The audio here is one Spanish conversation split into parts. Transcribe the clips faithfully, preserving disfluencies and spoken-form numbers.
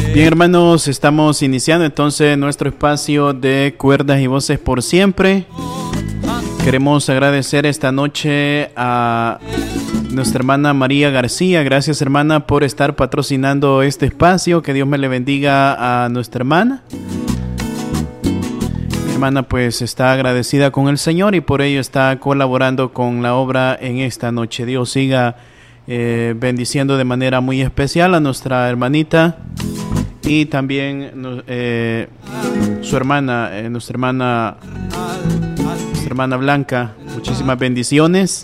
Bien, hermanos, estamos iniciando entonces nuestro espacio de cuerdas y voces por siempre. Queremos agradecer esta noche a nuestra hermana María García. Gracias, hermana, por estar patrocinando este espacio. Que Dios me le bendiga a nuestra hermana. Mi hermana pues está agradecida con el Señor y por ello está colaborando con la obra en esta noche. Dios siga eh, bendiciendo de manera muy especial a nuestra hermanita y también eh, su hermana, eh, nuestra hermana, nuestra hermana Blanca. Muchísimas bendiciones.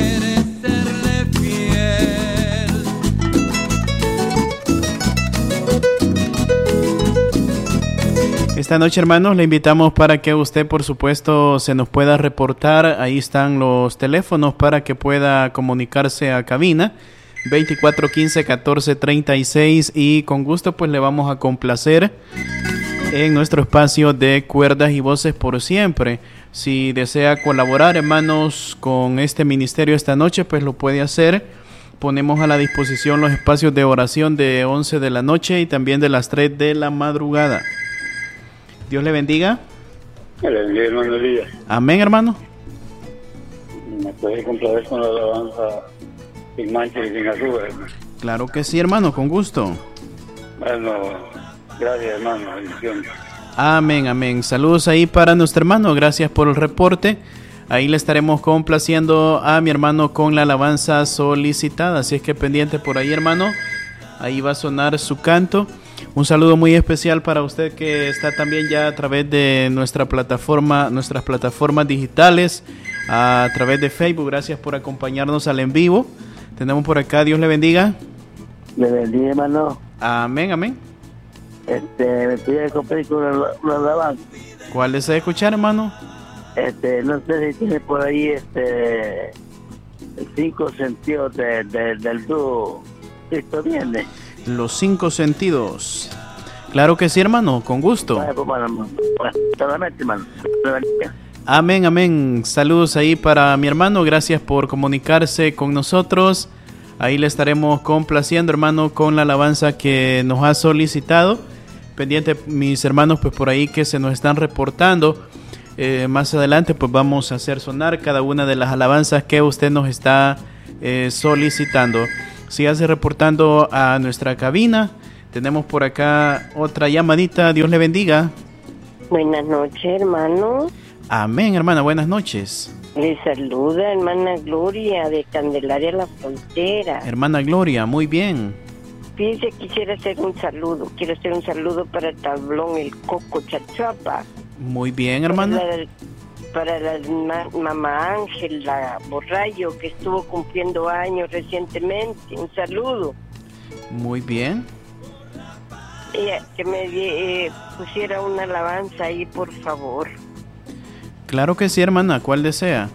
Esta noche, hermanos, le invitamos para que usted, por supuesto, se nos pueda reportar. Ahí están los teléfonos para que pueda comunicarse a cabina. veinticuatro quince catorce treinta y seis y con gusto pues le vamos a complacer en nuestro espacio de cuerdas y voces por siempre. Si desea colaborar, hermanos, con este ministerio esta noche, pues lo puede hacer. Ponemos a la disposición los espacios de oración de once de la noche y también de las tres de la madrugada. Dios le bendiga. Le bendiga, hermano Elías. Amén, hermano. Me puede complacer con la alabanza sin mancha y sin arrugas, hermano. Claro que sí, hermano, con gusto. Bueno, gracias, hermano. Bendiciones. Amén, amén. Saludos ahí para nuestro hermano. Gracias por el reporte. Ahí le estaremos complaciendo a mi hermano con la alabanza solicitada. Así es que pendiente por ahí, hermano. Ahí va a sonar su canto. Un saludo muy especial para usted que está también ya a través de nuestra plataforma, nuestras plataformas digitales, a través de Facebook. Gracias por acompañarnos al en vivo. Tenemos por acá, Dios le bendiga. Le bendiga, hermano. Amén, amén. Este, me pide compartir con una, una alabanza. ¿Cuál desea escuchar, hermano? Este, no sé si tiene por ahí este cinco sentidos de, de, del dúo Cristo viene. Los cinco sentidos. Claro que sí, hermano, con gusto. Vale, pues, bueno, bueno, solamente, hermano. Amén, amén. Saludos ahí para mi hermano. Gracias por comunicarse con nosotros. Ahí le estaremos complaciendo, hermano, con la alabanza que nos ha solicitado. Pendiente, mis hermanos, pues por ahí que se nos están reportando. Eh, más adelante, pues vamos a hacer sonar cada una de las alabanzas que usted nos está eh, solicitando. Sígase reportando a nuestra cabina. Tenemos por acá otra llamadita. Dios le bendiga. Buenas noches, hermano. Amén, hermana. Buenas noches. Le saluda hermana Gloria de Candelaria La Frontera. Hermana Gloria, muy bien. Fíjese, quisiera hacer un saludo. Quiero hacer un saludo para Tablón, el Coco Chachapa. Muy bien, hermana. Para la, para la ma- mamá Ángela Borrayo, que estuvo cumpliendo años recientemente. Un saludo. Muy bien. Ella, que me eh, pusiera una alabanza ahí, por favor. Claro que sí, hermana. ¿Cuál desea?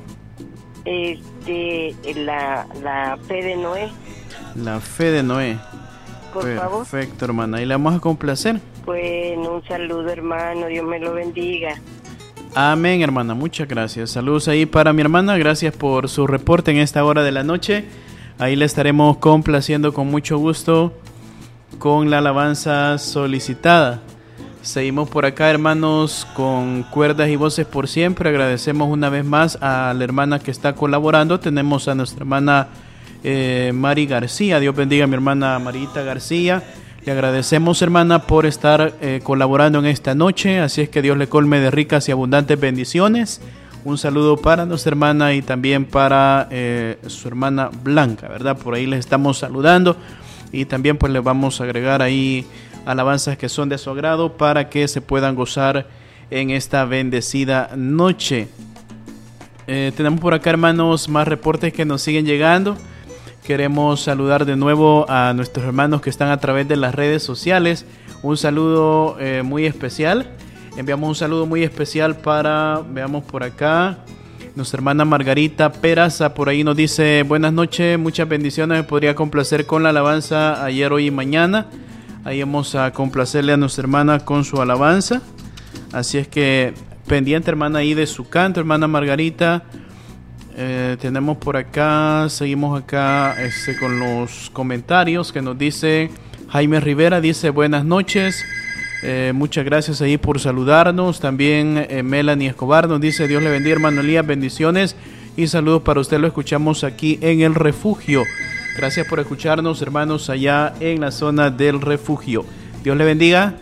Este, la, la fe de Noé. La fe de Noé. Por Perfecto, favor. Perfecto, hermana. Y la vamos a complacer. Bueno, un saludo, hermano. Dios me lo bendiga. Amén, hermana. Muchas gracias. Saludos ahí para mi hermana. Gracias por su reporte en esta hora de la noche. Ahí le estaremos complaciendo con mucho gusto con la alabanza solicitada. Seguimos por acá, hermanos, con cuerdas y voces por siempre. Agradecemos una vez más a la hermana que está colaborando. Tenemos a nuestra hermana eh, Mari García. Dios bendiga a mi hermana Marita García. Le agradecemos, hermana, por estar eh, colaborando en esta noche. Así es que Dios le colme de ricas y abundantes bendiciones. Un saludo para nuestra hermana y también para eh, su hermana Blanca, ¿verdad? Por ahí les estamos saludando. Y también pues les vamos a agregar ahí alabanzas que son de su agrado para que se puedan gozar en esta bendecida noche. Eh, tenemos por acá, hermanos, más reportes que nos siguen llegando. Queremos saludar de nuevo a nuestros hermanos que están a través de las redes sociales. Un saludo eh, muy especial. Enviamos un saludo muy especial para, veamos por acá, nuestra hermana Margarita Peraza. Por ahí nos dice: buenas noches, muchas bendiciones. Me podría complacer con la alabanza ayer, hoy y mañana. Ahí vamos a complacerle a nuestra hermana con su alabanza. Así es que pendiente, hermana, ahí de su canto, hermana Margarita. Eh, tenemos por acá, seguimos acá este, con los comentarios que nos dice Jaime Rivera dice buenas noches. Eh, muchas gracias ahí por saludarnos. También eh, Melanie Escobar nos dice Dios le bendiga, hermano Elías, bendiciones y saludos para usted. Lo escuchamos aquí en el refugio. Gracias por escucharnos, hermanos, allá en la zona del refugio. Dios le bendiga.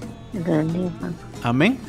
Amén.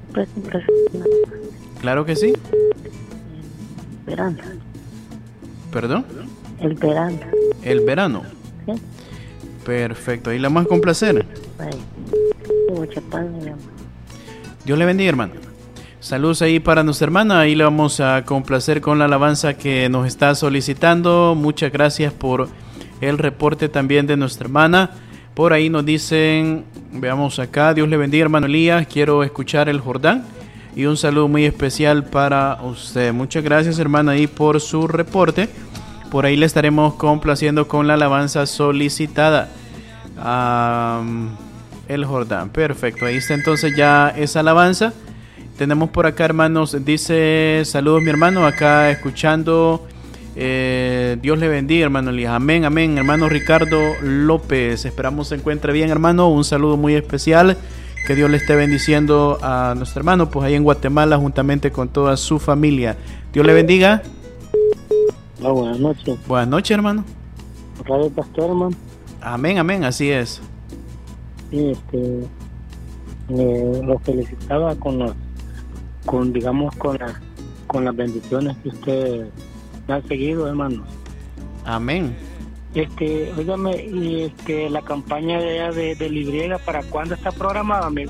Claro que sí. Verano. ¿Perdón? El verano. El verano. Sí. Perfecto. Ahí la más complacer. Ay, mucha paz, mi amor. Dios le bendiga, hermano. Saludos ahí para nuestra hermana. Ahí le vamos a complacer con la alabanza que nos está solicitando. Muchas gracias por el reporte también de nuestra hermana. Por ahí nos dicen, veamos acá, Dios le bendiga, hermano Elías. Quiero escuchar el Jordán. Y un saludo muy especial para usted. Muchas gracias, hermana, ahí por su reporte. Por ahí le estaremos complaciendo con la alabanza solicitada. Um, el Jordán. Perfecto. Ahí está entonces ya esa alabanza. Tenemos por acá, hermanos, dice, saludos mi hermano, acá escuchando, eh, Dios le bendiga, hermano Elías, amén, amén, hermano Ricardo López, esperamos se encuentre bien, hermano, un saludo muy especial, que Dios le esté bendiciendo a nuestro hermano, pues ahí en Guatemala, juntamente con toda su familia, Dios le bendiga. Hola, buenas noches. Buenas noches, hermano. Radio Pastor, hermano. Amén, amén, así es. Sí, este, eh, lo felicitaba con los con digamos con la, con las bendiciones que usted me ha seguido, hermano. Amén. Este, óigame, y este la campaña de de, de Libriega, ¿para cuándo está programada, amigo?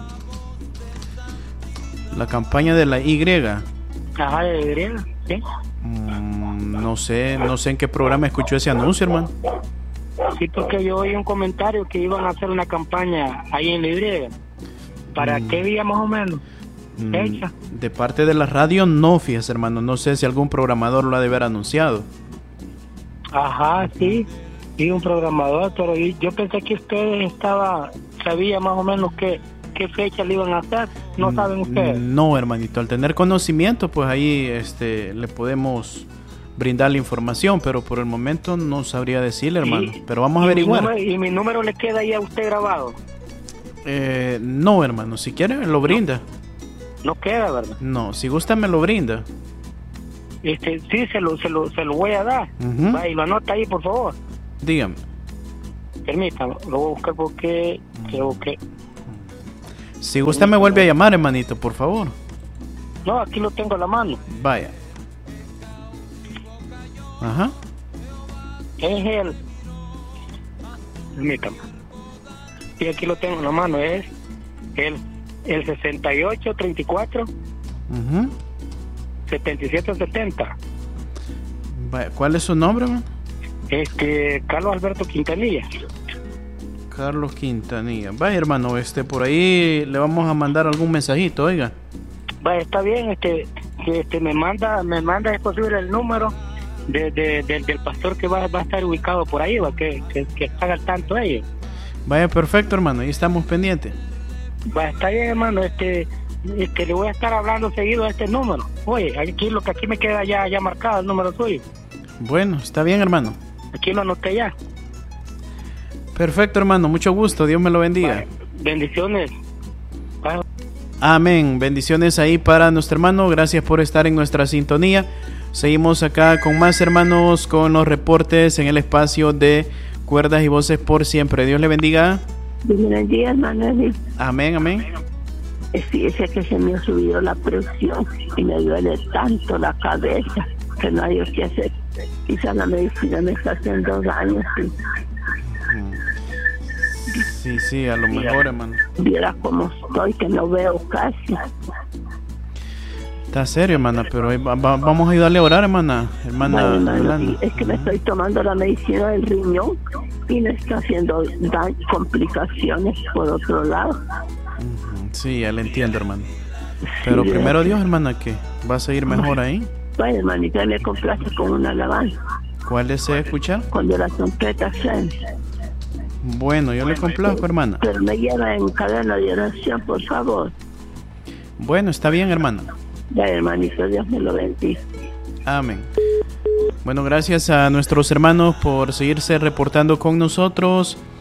La campaña de la Y. Ajá, de Libriega, sí. Mm, no sé, no sé en qué programa escuchó ese anuncio, hermano. Sí, porque yo oí un comentario que iban a hacer una campaña ahí en Libriega. ¿Para mm. qué día más o menos? Fecha. De parte de la radio no, fíjese, hermano, no sé si algún programador lo ha de haber anunciado. Ajá, sí, sí, un programador, pero yo pensé que ustedes estaba, sabía más o menos qué, qué fecha le iban a hacer, ¿no saben ustedes? No, hermanito, al tener conocimiento, pues ahí este, le podemos brindar la información, pero por el momento no sabría decirle, hermano, sí, pero vamos a averiguar. Mi número, ¿Y mi número le queda ahí a usted grabado? Eh, no, hermano, si quiere lo brinda. No queda, ¿verdad? No, si gusta me lo brinda. Este, sí, se lo, se lo, se lo voy a dar. Uh-huh. Va, y lo anota ahí, por favor. Dígame. Permítame, lo voy a buscar porque creo que... Si gusta me vuelve a llamar, hermanito, por favor. No, aquí lo tengo a la mano. Vaya. Ajá. Es el... Permítame. Sí, aquí lo tengo en la mano, es el... El sesenta y ocho, treinta y cuatro, uh-huh. setenta y siete, setenta. ¿Cuál es su nombre, man? Este, Carlos Alberto Quintanilla. Carlos Quintanilla. Vaya, hermano, este, por ahí le vamos a mandar algún mensajito, oiga. Vaya, está bien, este, que este me manda, me manda, es posible el número de, de, de del pastor que va, va a estar ubicado por ahí, va, que, que, que haga tanto ellos. Vaya, perfecto, hermano, ahí estamos pendientes. Va, está bien, hermano, este, este, le voy a estar hablando seguido a este número. Oye, aquí lo que aquí me queda ya, ya marcado el número suyo. Bueno, está bien, hermano. Aquí lo anoté ya. Perfecto, hermano, mucho gusto, Dios me lo bendiga. Vale. Bendiciones. Vale. Amén, bendiciones ahí para nuestro hermano, gracias por estar en nuestra sintonía. Seguimos acá con más, hermanos, con los reportes en el espacio de Cuerdas y Voces por Siempre. Dios le bendiga. Buenos días, hermano. Amén, amén. Fíjese que se me ha subido la presión y me duele tanto la cabeza que no hay qué hacer. Quizás la medicina me está haciendo daño. Sí, sí, sí, a lo mejor, hermano. Viera cómo estoy, que no veo casi. Está serio, hermana, pero va, va, vamos a ayudarle a orar, hermana. Hermana, bueno, hermano, es que me estoy tomando la medicina del riñón y me está haciendo daño, complicaciones por otro lado. Sí, ya le entiendo, hermano. Pero sí, primero Dios, hermana, que va a seguir mejor ahí. Bueno, hermanita, me complace con una alabanza. ¿Cuál desea escuchar? Cuando la trompeta suene. Bueno, yo le complazco, hermana. Pero me lleva en cadena de oración, por favor. Bueno, está bien, hermana. Ya, hermanito, Dios me lo bendiga. Amén. Bueno, gracias a nuestros hermanos por seguirse reportando con nosotros.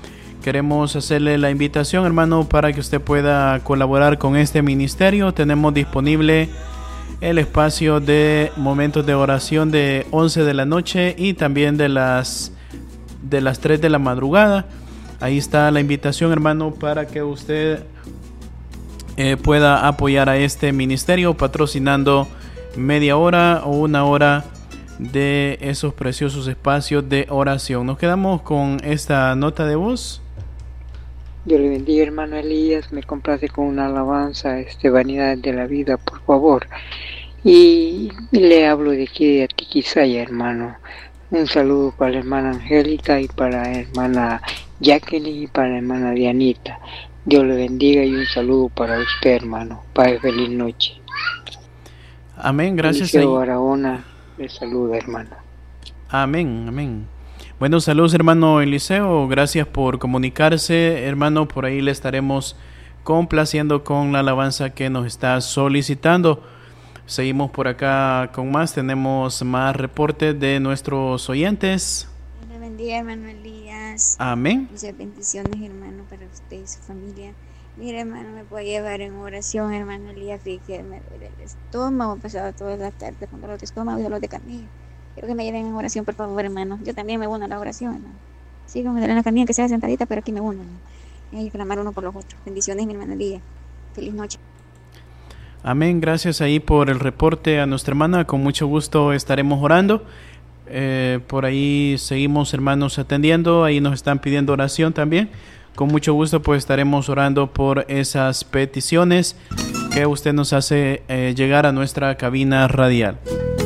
queremos hacerle la invitación, hermano, para que usted pueda colaborar con este ministerio. Tenemos disponible el espacio de momentos de oración de once de la noche y también de las de las tres de la madrugada. Ahí está la invitación, hermano, para que usted eh, pueda apoyar a este ministerio patrocinando media hora o una hora de esos preciosos espacios de oración. Nos quedamos con esta nota de voz. Dios le bendiga, hermano Elías. Me complace con una alabanza, este, Vanidad de la Vida, por favor. Y le hablo de aquí de Atiquizaya, hermano. Un saludo para la hermana Angélica y para la hermana Jacqueline y para la hermana Dianita. Dios le bendiga y un saludo para usted, hermano. Padre, feliz noche. Amén, gracias. Eliseo Barahona le saluda, hermano. Amén, amén. Bueno, saludos, hermano Eliseo. Gracias por comunicarse, hermano. Por ahí le estaremos complaciendo con la alabanza que nos está solicitando. Seguimos por acá con más. Tenemos más reportes de nuestros oyentes. Dios le bendiga, hermano Elías. Amén. Muchas bendiciones, hermano, para usted y su familia. Mira, hermano, me puede llevar en oración, hermano Elías, que me duele el estómago. He pasado toda la tarde con dolor de estómago y dolor de canilla. Quiero que me lleven en oración, por favor, hermano. Yo también me uno a la oración, hermano. Sí, como me duele la canilla, que sea sentadita, pero aquí me uno, hermano. Y hay que clamar uno por los otros. Bendiciones, mi hermano Elías. Feliz noche. Amén, gracias ahí por el reporte a nuestra hermana. Con mucho gusto estaremos orando. Eh, por ahí seguimos, hermanos, atendiendo. Ahí nos están pidiendo oración también. Con mucho gusto pues estaremos orando por esas peticiones que usted nos hace eh, llegar a nuestra cabina radial.